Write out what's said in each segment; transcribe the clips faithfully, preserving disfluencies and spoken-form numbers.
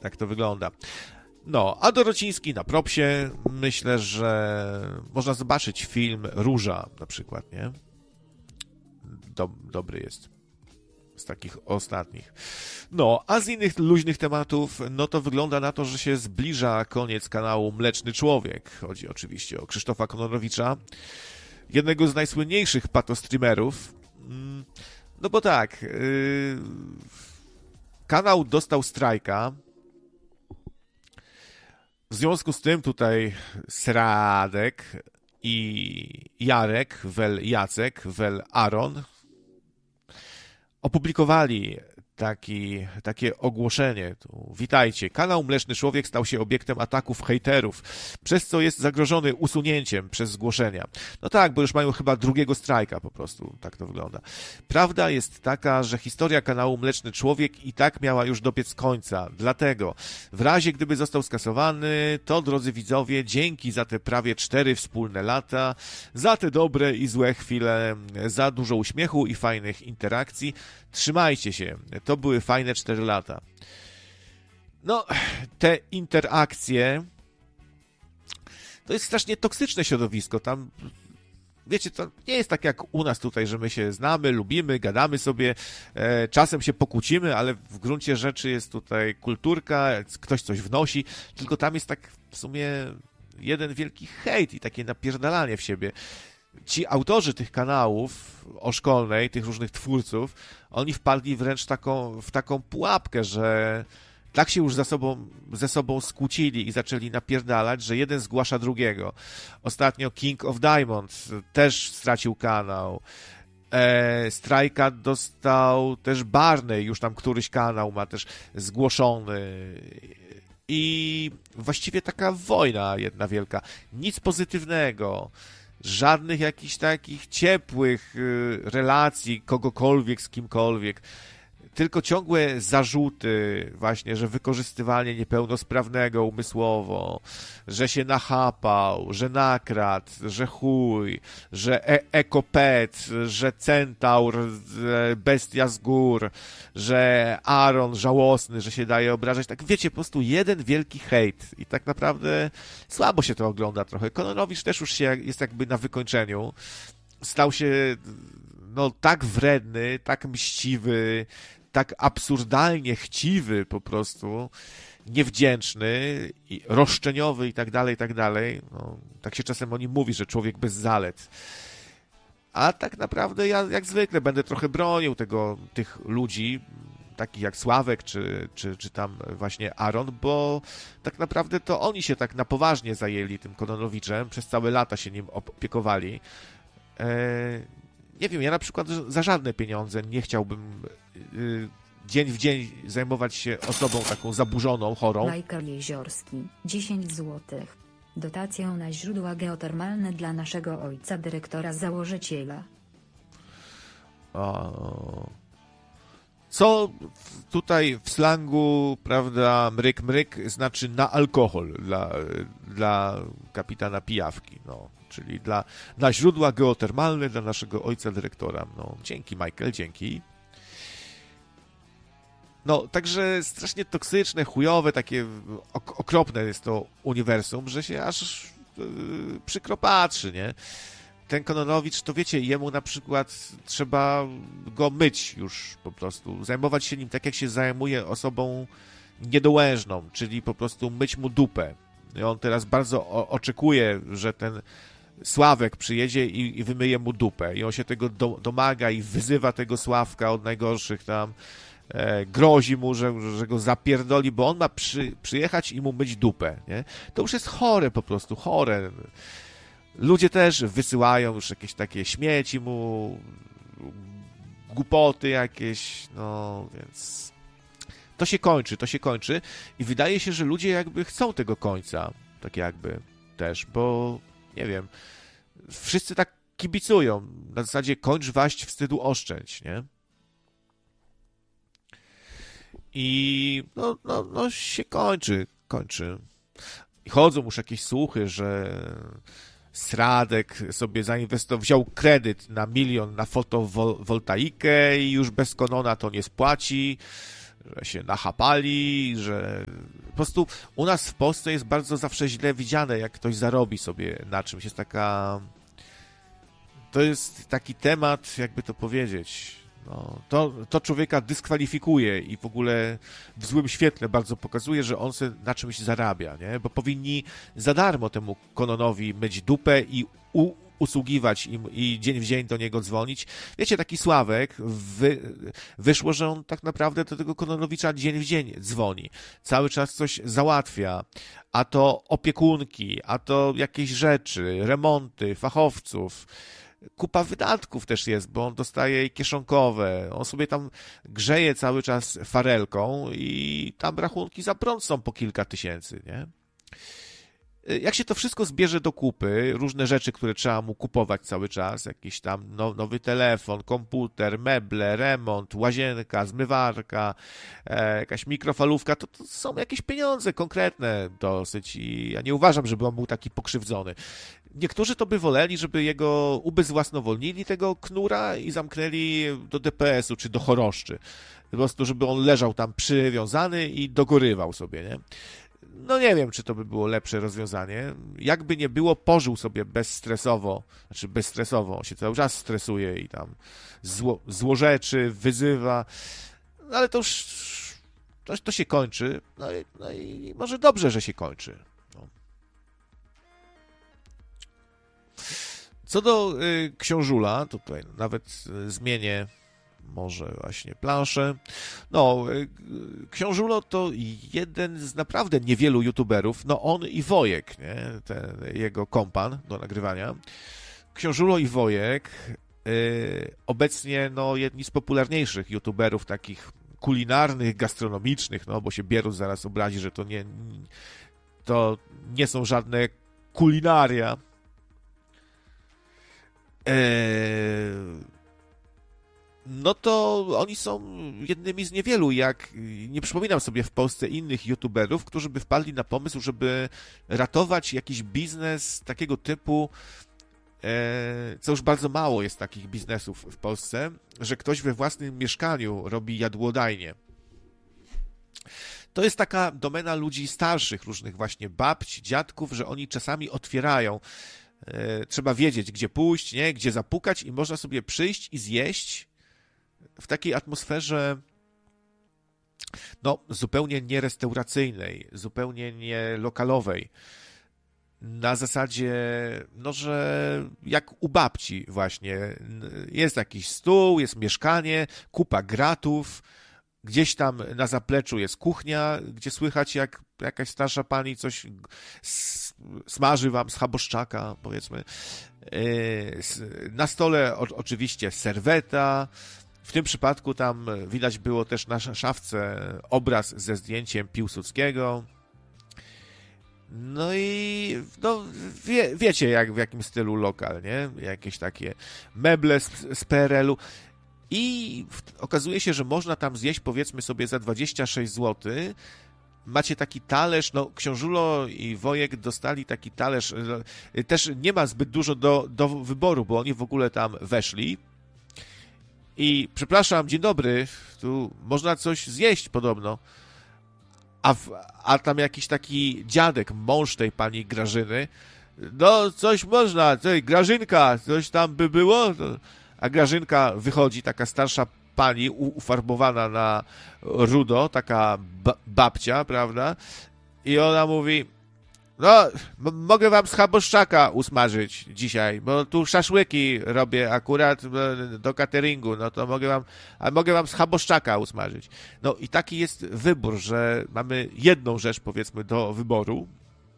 tak to wygląda. No, a Dorociński na propsie, myślę, że można zobaczyć film Róża na przykład, nie? Dob- dobry jest. Z takich ostatnich. No, a z innych luźnych tematów, no to wygląda na to, że się zbliża koniec kanału Mleczny Człowiek. Chodzi oczywiście o Krzysztofa Kononowicza, jednego z najsłynniejszych patostreamerów. No bo tak, yy, kanał dostał strajka. W związku z tym tutaj Sradek i Jarek, wel Jacek, wel Aaron opublikowali taki, takie ogłoszenie. Tu, witajcie, kanał Mleczny Człowiek stał się obiektem ataków hejterów, przez co jest zagrożony usunięciem przez zgłoszenia. No tak, bo już mają chyba drugiego strajka po prostu, tak to wygląda. Prawda jest taka, że historia kanału Mleczny Człowiek i tak miała już dobiec końca, dlatego w razie gdyby został skasowany, to drodzy widzowie, dzięki za te prawie cztery wspólne lata, za te dobre i złe chwile, za dużo uśmiechu i fajnych interakcji, trzymajcie się, to były fajne cztery lata. No, te interakcje to jest strasznie toksyczne środowisko, tam wiecie, to nie jest tak jak u nas tutaj, że my się znamy, lubimy, gadamy sobie, e, czasem się pokłócimy, ale w gruncie rzeczy jest tutaj kulturka, ktoś coś wnosi, tylko tam jest tak w sumie jeden wielki hejt i takie napierdalanie w siebie. Ci autorzy tych kanałów o szkolnej, tych różnych twórców, oni wpadli wręcz taką, w taką pułapkę, że tak się już ze sobą, ze sobą skłócili i zaczęli napierdalać, że jeden zgłasza drugiego. Ostatnio King of Diamonds też stracił kanał. E, Strajka dostał też Barney, już tam któryś kanał ma też zgłoszony. I właściwie taka wojna jedna wielka. Nic pozytywnego. Żadnych jakichś takich ciepłych y, relacji kogokolwiek z kimkolwiek. Tylko ciągłe zarzuty właśnie, że wykorzystywanie niepełnosprawnego umysłowo, że się nachapał, że nakradł, że chuj, że e- ekopet, że centaur, że bestia z gór, że Aaron żałosny, że się daje obrażać. Tak wiecie, po prostu jeden wielki hejt i tak naprawdę słabo się to ogląda trochę. Kononowicz też już się jest jakby na wykończeniu. Stał się no tak wredny, tak mściwy, tak absurdalnie chciwy po prostu, niewdzięczny, i roszczeniowy i tak dalej, i tak dalej. No, tak się czasem o nim mówi, że człowiek bez zalet. A tak naprawdę ja jak zwykle będę trochę bronił tego, tych ludzi, takich jak Sławek, czy, czy, czy tam właśnie Aaron, bo tak naprawdę to oni się tak na poważnie zajęli tym Kononowiczem, przez całe lata się nim opiekowali. Eee, Nie wiem, ja na przykład za żadne pieniądze nie chciałbym y, dzień w dzień zajmować się osobą taką zaburzoną, chorą. Michael Jeziorski, dziesięć złotych. Dotację na źródła geotermalne dla naszego ojca dyrektora założyciela. O, co tutaj w slangu, prawda, mryk mryk znaczy na alkohol dla, dla kapitana Pijawki, no. Czyli dla, na źródła geotermalne dla naszego ojca dyrektora. No, dzięki, Michael, dzięki. No, także strasznie toksyczne, chujowe, takie ok- okropne jest to uniwersum, że się aż yy, przykro patrzy, nie? Ten Kononowicz, to wiecie, jemu na przykład trzeba go myć już po prostu, zajmować się nim tak, jak się zajmuje osobą niedołężną, czyli po prostu myć mu dupę. I on teraz bardzo o- oczekuje, że ten Sławek przyjedzie i, i wymyje mu dupę. I on się tego do, domaga i wyzywa tego Sławka od najgorszych tam. E, grozi mu, że, że go zapierdoli, bo on ma przy, przyjechać i mu myć dupę. Nie? To już jest chore po prostu, chore. Ludzie też wysyłają już jakieś takie śmieci mu, głupoty jakieś, no więc to się kończy, to się kończy i wydaje się, że ludzie jakby chcą tego końca, tak jakby też, bo nie wiem, wszyscy tak kibicują, na zasadzie kończ waść, wstydu oszczędź, nie? I no, no, no się kończy, kończy. I chodzą już jakieś słuchy, że Sradek sobie zainwestował, wziął kredyt na milion na fotowoltaikę i już bez Konona to nie spłaci, że się nachapali, że prostu u nas w Polsce jest bardzo zawsze źle widziane, jak ktoś zarobi sobie na czymś. Jest taka... To jest taki temat, jakby to powiedzieć... No, to, to człowieka dyskwalifikuje i w ogóle w złym świetle bardzo pokazuje, że on sobie na czymś zarabia, nie? Bo powinni za darmo temu Kononowi myć dupę i u, usługiwać im i dzień w dzień do niego dzwonić. Wiecie, taki Sławek, wy, wyszło, że on tak naprawdę do tego Kononowicza dzień w dzień dzwoni. Cały czas coś załatwia, a to opiekunki, a to jakieś rzeczy, remonty, fachowców. Kupa wydatków też jest, bo on dostaje kieszonkowe, on sobie tam grzeje cały czas farelką i tam rachunki za prąd są po kilka tysięcy, nie? Jak się to wszystko zbierze do kupy, różne rzeczy, które trzeba mu kupować cały czas, jakiś tam nowy telefon, komputer, meble, remont, łazienka, zmywarka, e, jakaś mikrofalówka, to, to są jakieś pieniądze konkretne dosyć i ja nie uważam, żeby on był taki pokrzywdzony. Niektórzy to by woleli, żeby jego ubezwłasnowolnili tego knura i zamknęli do D P S u czy do choroszczy. Po prostu, żeby on leżał tam przywiązany i dogorywał sobie, nie? No nie wiem, czy to by było lepsze rozwiązanie. Jakby nie było, pożył sobie bezstresowo, znaczy bezstresowo, on się cały czas stresuje i tam zło, złorzeczy, wyzywa, no ale to już to, to się kończy, no i, no i może dobrze, że się kończy. No. Co do y, Książula, to tutaj nawet y, zmienię może właśnie planszę. No, y, Książulo to jeden z naprawdę niewielu youtuberów, no on i Wojek, nie? Ten jego kompan do nagrywania. Książulo i Wojek y, obecnie no jedni z popularniejszych youtuberów takich kulinarnych, gastronomicznych, no bo się Bierut zaraz obrazi, że to nie to nie są żadne kulinaria. No to oni są jednymi z niewielu, jak nie przypominam sobie w Polsce innych youtuberów, którzy by wpadli na pomysł, żeby ratować jakiś biznes takiego typu, co już bardzo mało jest takich biznesów w Polsce, że ktoś we własnym mieszkaniu robi jadłodajnię. To jest taka domena ludzi starszych, różnych właśnie babci, dziadków, że oni czasami otwierają. Trzeba wiedzieć, gdzie pójść, nie? Gdzie zapukać i można sobie przyjść i zjeść w takiej atmosferze no, zupełnie nie restauracyjnej, zupełnie nie lokalowej. Na zasadzie, no, że jak u babci właśnie. Jest jakiś stół, jest mieszkanie, kupa gratów, gdzieś tam na zapleczu jest kuchnia, gdzie słychać, jak jakaś starsza pani coś smaży wam z chaboszczaka, powiedzmy. Na stole oczywiście serweta. W tym przypadku tam widać było też na szafce obraz ze zdjęciem Piłsudskiego. No i no, wie, wiecie, jak, w jakim stylu lokal, nie? Jakieś takie meble z, z P R L u. I w, okazuje się, że można tam zjeść, powiedzmy sobie, za dwadzieścia sześć złotych. Macie taki talerz, no Książulo i Wojek dostali taki talerz, też nie ma zbyt dużo do, do wyboru, bo oni w ogóle tam weszli i przepraszam, dzień dobry, tu można coś zjeść podobno, a, w, a tam jakiś taki dziadek, mąż tej pani Grażyny, no coś można, coś, Grażynka, coś tam by było, a Grażynka wychodzi, taka starsza pani ufarbowana na rudo, taka babcia, prawda? I ona mówi, no, m- mogę wam schaboszczaka usmażyć dzisiaj, bo tu szaszłyki robię akurat do cateringu, no to mogę wam, a mogę wam schaboszczaka usmażyć. No i taki jest wybór, że mamy jedną rzecz, powiedzmy, do wyboru,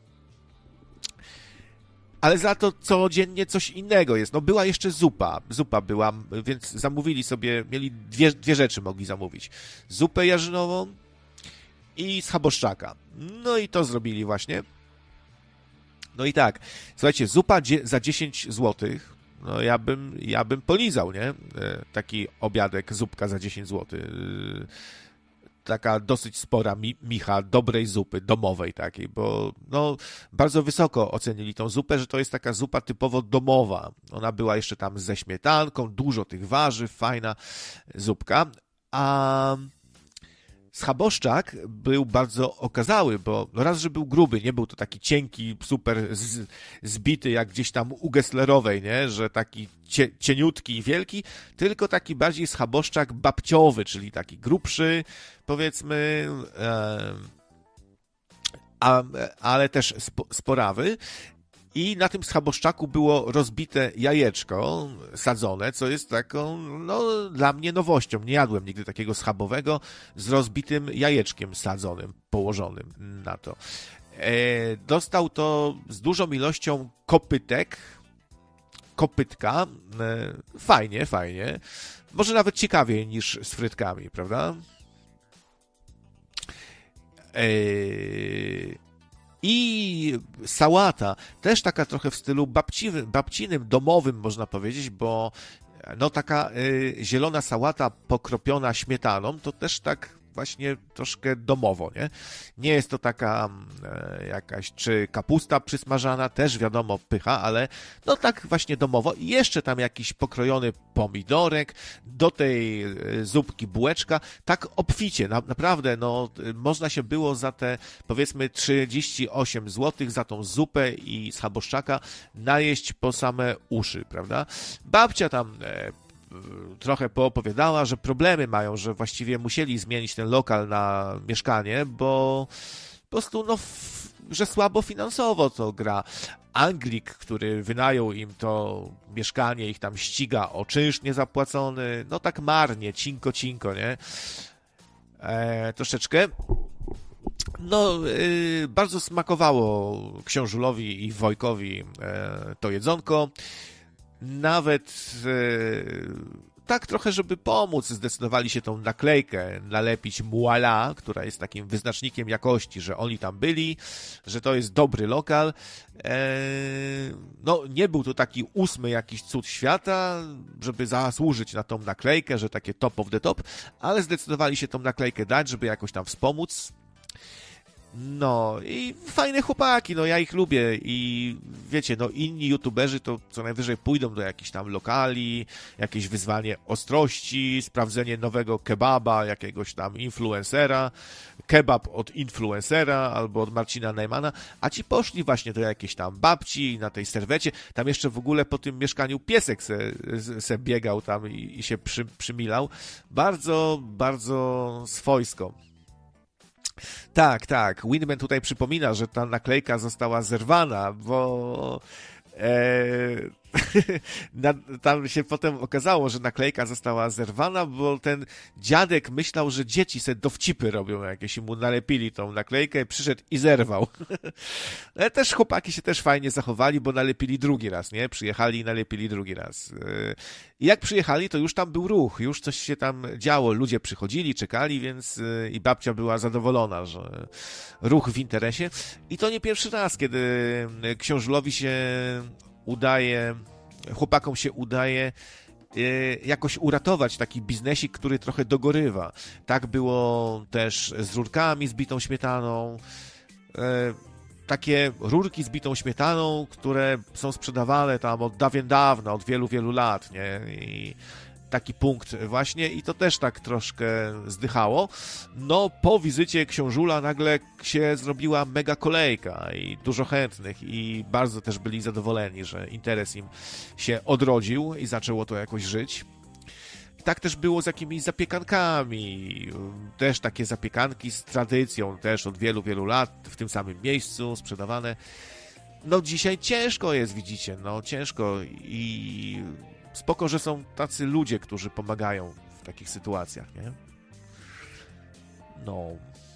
ale za to codziennie coś innego jest. No była jeszcze zupa, zupa była, więc zamówili sobie, mieli dwie, dwie rzeczy mogli zamówić. Zupę jarzynową i schaboszczaka. No i to zrobili właśnie. No i tak, słuchajcie, zupa dzie- za dziesięć złotych, no ja bym, ja bym polizał, nie? Taki obiadek, zupka za dziesięć złotych. Taka dosyć spora mi- micha dobrej zupy, domowej takiej, bo no, bardzo wysoko ocenili tą zupę, że to jest taka zupa typowo domowa. Ona była jeszcze tam ze śmietanką, dużo tych warzyw, fajna zupka. A schaboszczak był bardzo okazały, bo no raz, że był gruby, nie był to taki cienki, super z, zbity jak gdzieś tam u Gesslerowej, nie? Że taki cie, cieniutki i wielki, tylko taki bardziej schaboszczak babciowy, czyli taki grubszy, powiedzmy, e, a, ale też spo, sporawy. I na tym schaboszczaku było rozbite jajeczko sadzone, co jest taką, no, dla mnie nowością. Nie jadłem nigdy takiego schabowego z rozbitym jajeczkiem sadzonym, położonym na to. E, dostał to z dużą ilością kopytek, kopytka. E, fajnie, fajnie. Może nawet ciekawiej niż z frytkami, prawda? Eee... I sałata, też taka trochę w stylu babciwym, babcinym, domowym można powiedzieć, bo no taka y, zielona sałata pokropiona śmietaną, to też tak właśnie troszkę domowo, nie? Nie jest to taka e, jakaś, czy kapusta przysmażana, też wiadomo pycha, ale no tak właśnie domowo. I jeszcze tam jakiś pokrojony pomidorek, do tej zupki bułeczka, tak obficie, na, naprawdę, no można się było za te powiedzmy trzydzieści osiem złotych za tą zupę i schaboszczaka najeść po same uszy, prawda? Babcia tam e, trochę poopowiadała, że problemy mają, że właściwie musieli zmienić ten lokal na mieszkanie, bo po prostu, no, f- że słabo finansowo to gra. Anglik, który wynajął im to mieszkanie, ich tam ściga o czynsz niezapłacony, no tak marnie, cinko, cinko, nie? E, troszeczkę. No, y, bardzo smakowało książulowi i Wojkowi e, to jedzonko. Nawet e, tak trochę, żeby pomóc, zdecydowali się tą naklejkę nalepić Muala, która jest takim wyznacznikiem jakości, że oni tam byli, że to jest dobry lokal. E, no, nie był to taki ósmy jakiś cud świata, żeby zasłużyć na tą naklejkę, że takie top of the top, ale zdecydowali się tą naklejkę dać, żeby jakoś tam wspomóc. No i fajne chłopaki, no ja ich lubię i wiecie, no inni youtuberzy to co najwyżej pójdą do jakichś tam lokali, jakieś wyzwanie ostrości, sprawdzenie nowego kebaba, jakiegoś tam influencera, kebab od influencera albo od Marcina Najmana, a ci poszli właśnie do jakiejś tam babci na tej serwecie, tam jeszcze w ogóle po tym mieszkaniu piesek se, se biegał tam i, i się przy, przymilał, bardzo, bardzo swojsko. Tak, tak. Winman tutaj przypomina, że ta naklejka została zerwana, bo e, na, tam się potem okazało, że naklejka została zerwana, bo ten dziadek myślał, że dzieci se dowcipy robią jakieś i mu nalepili tą naklejkę, przyszedł i zerwał. Ale też chłopaki się też fajnie zachowali, bo nalepili drugi raz, nie? Przyjechali i nalepili drugi raz. I jak przyjechali, to już tam był ruch, już coś się tam działo, ludzie przychodzili, czekali, więc i babcia była zadowolona, że ruch w interesie. I to nie pierwszy raz, kiedy książulowi się udaje, chłopakom się udaje jakoś uratować taki biznesik, który trochę dogorywa. Tak było też z rurkami z bitą śmietaną. Takie rurki z bitą śmietaną, które są sprzedawane tam od dawien dawna, od wielu, wielu lat, nie? I taki punkt właśnie i to też tak troszkę zdychało. No, po wizycie książula nagle się zrobiła mega kolejka i dużo chętnych i bardzo też byli zadowoleni, że interes im się odrodził i zaczęło to jakoś żyć. I tak też było z jakimiś zapiekankami, też takie zapiekanki z tradycją, też od wielu, wielu lat w tym samym miejscu sprzedawane. No dzisiaj ciężko jest, widzicie, no ciężko i spoko, że są tacy ludzie, którzy pomagają w takich sytuacjach, nie? No.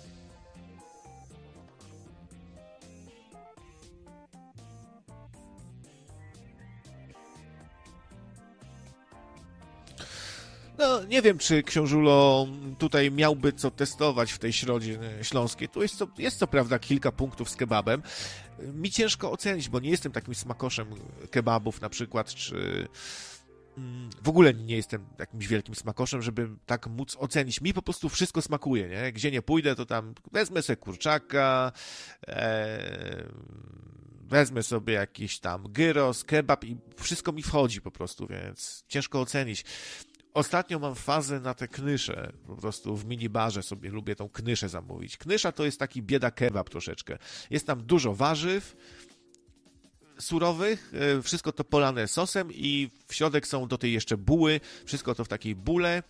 No, nie wiem, czy książulo tutaj miałby co testować w tej Środzie Śląskiej. Tu jest co, jest co prawda kilka punktów z kebabem. Mi ciężko ocenić, bo nie jestem takim smakoszem kebabów na przykład, czy w ogóle nie jestem jakimś wielkim smakoszem, żeby tak móc ocenić. Mi po prostu wszystko smakuje, nie? Gdzie nie pójdę, to tam wezmę sobie kurczaka, e... wezmę sobie jakiś tam gyros, kebab i wszystko mi wchodzi po prostu, więc ciężko ocenić. Ostatnio mam fazę na te knysze, po prostu w minibarze sobie lubię tą knyszę zamówić. Knysza to jest taki bieda kebab troszeczkę. Jest tam dużo warzyw surowych, wszystko to polane sosem i w środek są do tej jeszcze buły, wszystko to w takiej bule.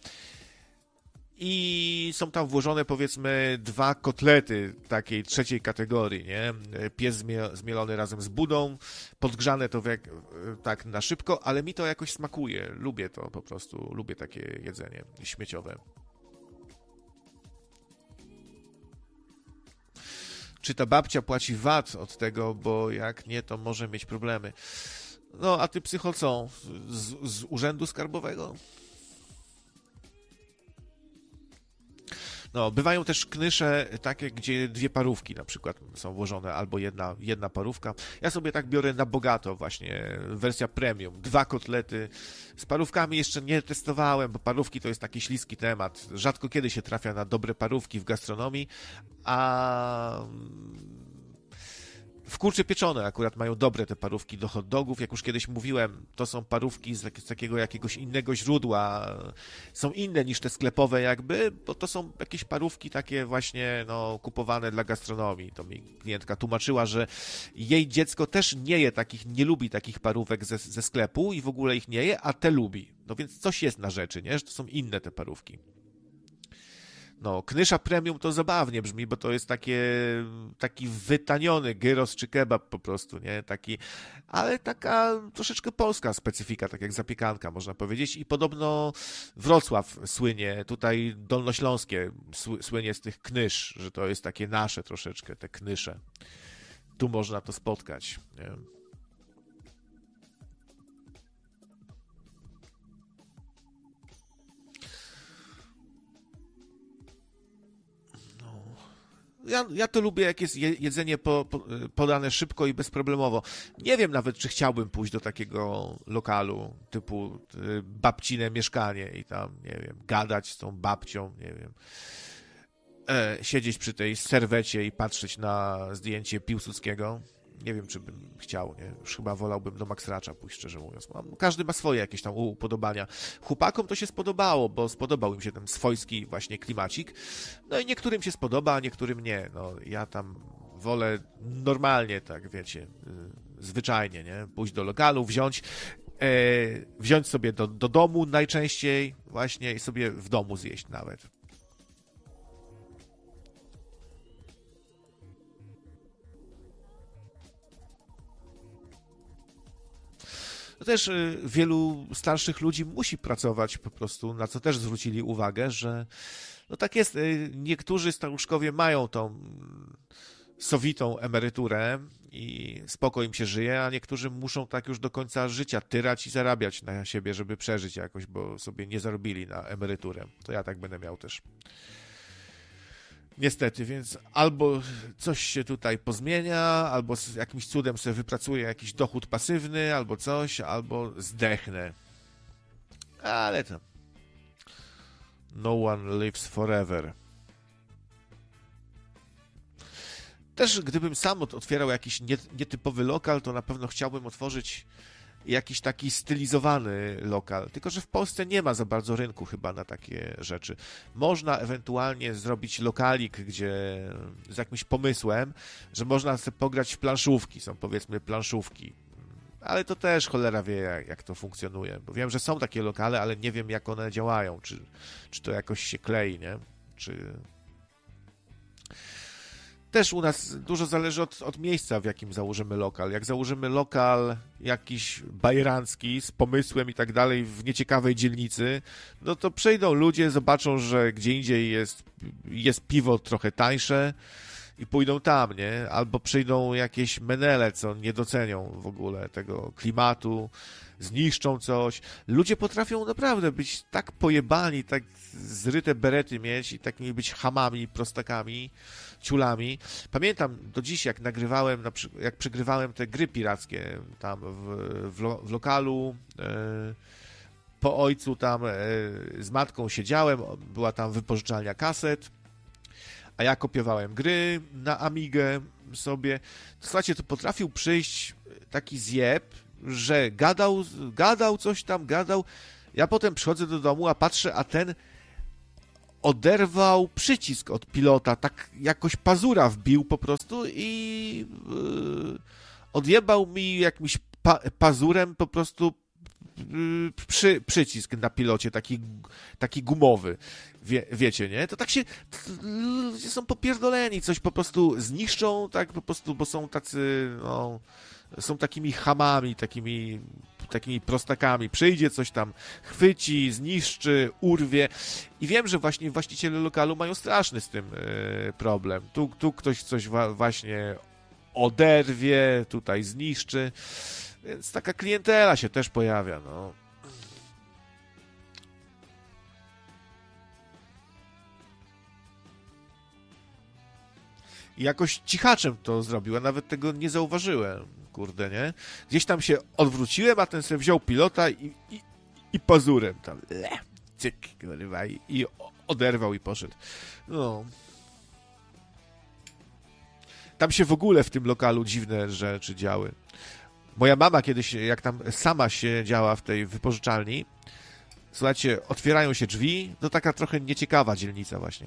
I są tam włożone, powiedzmy, dwa kotlety takiej trzeciej kategorii, nie? Pies zmielony razem z budą, podgrzane to jak, tak na szybko, ale mi to jakoś smakuje. Lubię to po prostu, lubię takie jedzenie śmieciowe. Czy ta babcia płaci V A T od tego, bo jak nie, to może mieć problemy. No, a ty, psycho, co? Z, z urzędu skarbowego? No, bywają też knysze takie, gdzie dwie parówki na przykład są włożone, albo jedna, jedna parówka. Ja sobie tak biorę na bogato właśnie, wersja premium. Dwa kotlety. Z parówkami jeszcze nie testowałem, bo parówki to jest taki śliski temat. Rzadko kiedy się trafia na dobre parówki w gastronomii, a w kurcze pieczone akurat mają dobre te parówki do hot dogów. Jak już kiedyś mówiłem, to są parówki z, z takiego jakiegoś innego źródła. Są inne niż te sklepowe jakby, bo to są jakieś parówki takie właśnie no, kupowane dla gastronomii. To mi klientka tłumaczyła, że jej dziecko też nie je takich, nie lubi takich parówek ze, ze sklepu i w ogóle ich nie je, a te lubi. No więc coś jest na rzeczy, nie? Że to są inne te parówki. No, knysza premium to zabawnie brzmi, bo to jest takie, taki wytaniony gyros czy kebab po prostu, nie? Taki, ale taka troszeczkę polska specyfika, tak jak zapiekanka, można powiedzieć. I podobno Wrocław słynie, tutaj dolnośląskie słynie z tych knysz, że to jest takie nasze troszeczkę, te knysze. Tu można to spotkać, nie? Ja, ja to lubię, jak jest jedzenie po, po, podane szybko i bezproblemowo. Nie wiem nawet, czy chciałbym pójść do takiego lokalu typu babcine mieszkanie i tam, nie wiem, gadać z tą babcią, nie wiem, e, siedzieć przy tej serwecie i patrzeć na zdjęcie Piłsudskiego. Nie wiem, czy bym chciał, nie? Już chyba wolałbym do Max Racza pójść, szczerze mówiąc. Każdy ma swoje jakieś tam upodobania. Chłopakom to się spodobało, bo spodobał im się ten swojski właśnie klimacik. No i niektórym się spodoba, a niektórym nie. No, ja tam wolę normalnie, tak wiecie, zwyczajnie, nie? Pójść do lokalu, wziąć, e, wziąć sobie do, do domu najczęściej właśnie i sobie w domu zjeść nawet. To też wielu starszych ludzi musi pracować po prostu, na co też zwrócili uwagę, że no tak jest, niektórzy staruszkowie mają tą sowitą emeryturę i spoko im się żyje, a niektórzy muszą tak już do końca życia tyrać i zarabiać na siebie, żeby przeżyć jakoś, bo sobie nie zarobili na emeryturę. To ja tak będę miał też. Niestety, więc albo coś się tutaj pozmienia, albo z jakimś cudem sobie wypracuję jakiś dochód pasywny, albo coś, albo zdechnę. Ale to... No one lives forever. Też gdybym sam otwierał jakiś nietypowy lokal, to na pewno chciałbym otworzyć jakiś taki stylizowany lokal, tylko że w Polsce nie ma za bardzo rynku chyba na takie rzeczy. Można ewentualnie zrobić lokalik, gdzie z jakimś pomysłem, że można sobie pograć w planszówki, są powiedzmy planszówki, ale to też cholera wie jak, jak to funkcjonuje, bo wiem, że są takie lokale, ale nie wiem jak one działają, czy, czy to jakoś się klei, nie? Czy... Też u nas dużo zależy od, od miejsca, w jakim założymy lokal. Jak założymy lokal jakiś bajerancki z pomysłem i tak dalej w nieciekawej dzielnicy, no to przyjdą ludzie, zobaczą, że gdzie indziej jest, jest piwo trochę tańsze i pójdą tam, nie? Albo przyjdą jakieś menele, co nie docenią w ogóle tego klimatu, zniszczą coś. Ludzie potrafią naprawdę być tak pojebani, tak zryte berety mieć i takimi być chamami, prostakami, ciulami. Pamiętam do dziś, jak nagrywałem, jak przegrywałem te gry pirackie tam w, w, lo, w lokalu, e, po ojcu tam e, z matką siedziałem, była tam wypożyczalnia kaset, a ja kopiowałem gry na Amigę sobie. Słuchajcie, to potrafił przyjść taki zjeb, że gadał, gadał coś tam, gadał Ja potem przychodzę do domu, a patrzę, a ten oderwał przycisk od pilota, tak jakoś pazura wbił po prostu i yy, odjebał mi jakimś pa pazurem po prostu yy, przy, przycisk na pilocie, taki, taki gumowy. Wie, wiecie, nie? To tak się... Ludzie są popierdoleni, coś po prostu zniszczą, tak po prostu, bo są tacy, no... Są takimi chamami, takimi, takimi prostakami. Przyjdzie coś tam, chwyci, zniszczy, urwie. I wiem, że właśnie właściciele lokalu mają straszny z tym yy, problem. Tu, tu ktoś coś wa właśnie oderwie, tutaj zniszczy. Więc taka klientela się też pojawia, no. I jakoś cichaczem to zrobił, a nawet tego nie zauważyłem, kurde, nie? Gdzieś tam się odwróciłem, a ten sobie wziął pilota i, i, i pazurem tam, le, cyk, kurwa, i, i oderwał i poszedł. No. Tam się w ogóle w tym lokalu dziwne rzeczy działy. Moja mama kiedyś, jak tam sama siedziała w tej wypożyczalni, słuchajcie, otwierają się drzwi, no taka trochę nieciekawa dzielnica właśnie.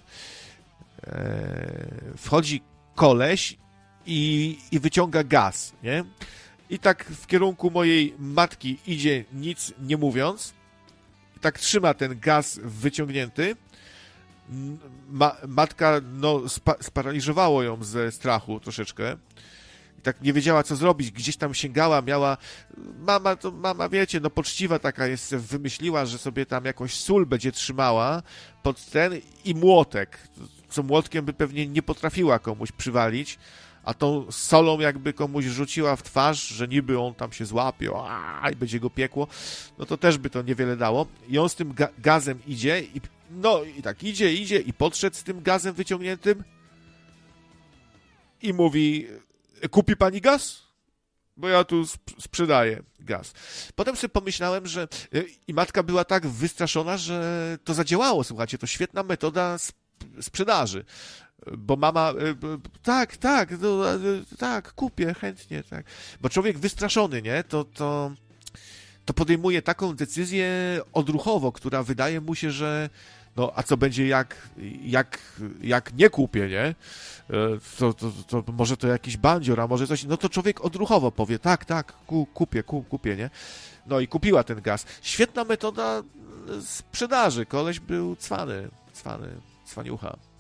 Eee, wchodzi koleś i, i wyciąga gaz, nie? I tak w kierunku mojej matki idzie, nic nie mówiąc. I tak trzyma ten gaz wyciągnięty. Ma, matka, no, spa, sparaliżowało ją ze strachu troszeczkę. I tak nie wiedziała, co zrobić. Gdzieś tam sięgała, miała... Mama, to mama, wiecie, no poczciwa taka jest, wymyśliła, że sobie tam jakąś sól będzie trzymała pod ten i młotek, co młotkiem by pewnie nie potrafiła komuś przywalić, a tą solą jakby komuś rzuciła w twarz, że niby on tam się złapie, a i będzie go piekło, no to też by to niewiele dało. I on z tym ga gazem idzie i no i tak idzie, idzie i podszedł z tym gazem wyciągniętym i mówi: kupi pani gaz? Bo ja tu sp sprzedaję gaz. Potem sobie pomyślałem, że i matka była tak wystraszona, że to zadziałało, słuchajcie, to świetna metoda sp sprzedaży. Bo mama, tak, tak, no, tak, kupię chętnie, tak. Bo człowiek wystraszony, nie, to, to, to podejmuje taką decyzję odruchowo, która wydaje mu się, że no, a co będzie jak, jak, jak nie kupię, nie? To, to, to, to może to jakiś bandzior, a może coś, no to człowiek odruchowo powie, tak, tak, ku, kupię, ku, kupię, nie? No i kupiła ten gaz. Świetna metoda sprzedaży, koleś był cwany, cwany, cwaniucha.